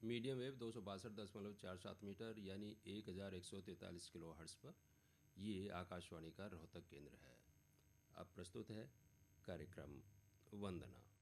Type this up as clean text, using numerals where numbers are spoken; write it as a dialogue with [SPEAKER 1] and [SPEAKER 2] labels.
[SPEAKER 1] Medium wave 262.47 metre यानी 1143 kilo hertz पर। ये आकाशवाणी का रोहतक केंद्र है। अब प्रस्तुत है कार्यक्रम वंदना।